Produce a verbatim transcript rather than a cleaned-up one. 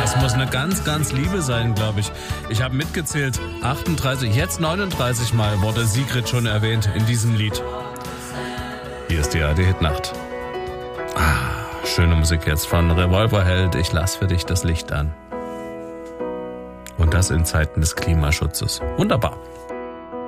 Das muss eine ganz, ganz Liebe sein, glaube ich. Ich habe mitgezählt, achtunddreißig, jetzt neununddreißig Mal wurde Sigrid schon erwähnt in diesem Lied. Hier ist die A R D-Hit-Nacht. Ah, schöne Musik jetzt von Revolverheld. Ich lass für dich das Licht an. Und das in Zeiten des Klimaschutzes. Wunderbar.